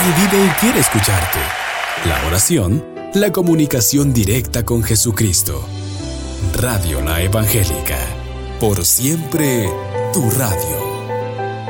Él vive y quiere escucharte. La oración, la comunicación directa con Jesucristo. Radio La Evangélica. Por siempre, tu radio.